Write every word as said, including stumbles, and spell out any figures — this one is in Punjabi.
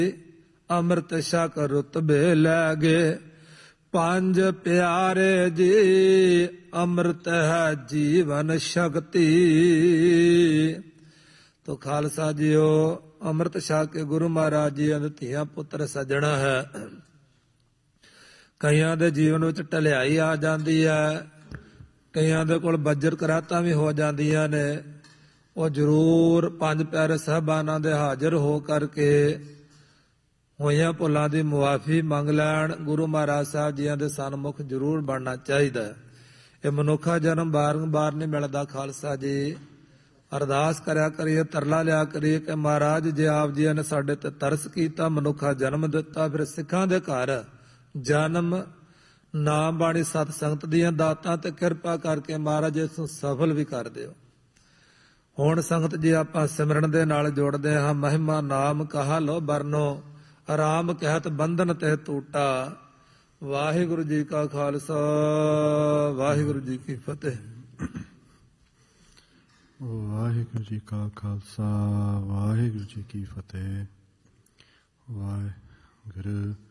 ਅੰਮ੍ਰਿਤ ਛਕ ਰੁਤਬੇ ਲੈ ਗਏ। ਪੰਜ ਪਿਆਰੇ ਜੀ ਅੰਮ੍ਰਿਤ ਹੈ ਜੀਵਨ ਸ਼ਕਤੀ। ਤੋ ਖਾਲਸਾ ਜੀਓ, ਅੰਮ੍ਰਿਤ ਛਕ ਕੇ ਗੁਰੂ ਮਹਾਰਾਜ ਜੀ ਦੇ ਧੀਆਂ ਪੁੱਤਰ ਸੱਜਣਾ ਹੈ। ਕਈਆਂ ਦੇ ਜੀਵਨ ਵਿੱਚ ਢਲਿਆਈ ਆ ਜਾਂਦੀ ਹੈ, ਕਈਆਂ ਦੇ ਕੋਲ ਬੱਜਰ ਕਰਾਤਾਂ ਵੀ ਹੋ ਜਾਂਦੀਆਂ ਨੇ। ਉਹ ਜ਼ਰੂਰ ਪੰਜ ਪਿਆਰੇ ਸਾਹਿਬਾਨਾਂ ਦੇ ਹਾਜ਼ਰ ਹੋ ਕਰਕੇ ਹੋਈਆਂ ਭੁੱਲਾਂ ਦੀ ਮੁਆਫੀ ਮੰਗ ਲੈਣ। ਗੁਰੂ ਮਹਾਰਾਜ ਸਾਹਿਬ ਜੀਆਂ ਦੇ ਸਨਮੁਖ ਜ਼ਰੂਰ ਬਣਨਾ ਚਾਹੀਦਾ ਹੈ। ਇਹ ਮਨੁੱਖਾ ਜਨਮ ਬਾਰ-ਬਾਰ ਨਹੀਂ ਮਿਲਦਾ। ਖਾਲਸਾ ਜੀ, ਅਰਦਾਸ ਕਰਿਆ ਕਰੀਏ, ਤਰਲਾ ਲਿਆ ਕਰੀਏ ਕਿ ਮਹਾਰਾਜ ਜੇ ਆਪ ਜੀਆਂ ਨੇ ਸਾਡੇ ਤੇ ਤਰਸ ਕੀਤਾ, ਮਨੁੱਖਾ ਜਨਮ ਦਿੱਤਾ, ਫਿਰ ਸਿੱਖਾਂ ਦੇ ਘਰ ਜਨਮ, ਨਾਮ ਬਾਣੀ ਸਤ ਸੰਗਤ ਦੀਆਂ ਦਾਤਾਂ ਤੇ ਕਿਰਪਾ ਕਰਕੇ ਮਹਾਰਾਜ ਇਸ ਨੂੰ ਸਫਲ ਵੀ ਕਰ ਦਿਓ। ਹੁਣ ਸੰਗਤ ਜੀ ਆਪਾਂ ਸਿਮਰਨ ਦੇ ਨਾਲ ਜੋੜਦੇ ਹਾਂ। ਮਹਿਮਾ ਨਾਮ ਕਹਾ ਲੋ ਬਰਨੋ, ਆਰਾਮ ਕਹਿਤ ਬੰਧਨ ਤੇ ਟੂਟਾ। ਵਾਹਿਗੁਰੂ ਜੀ ਕਾ ਖਾਲਸਾ, ਵਾਹਿਗੁਰੂ ਜੀ ਕੀ ਫਤਿਹ। ਵਾਹਿਗੁਰੂ ਜੀ ਕਾ ਖਾਲਸਾ, ਵਾਹਿਗੁਰੂ ਜੀ ਕੀ ਫਤਿਹ। ਵਾਹਿਗੁਰੂ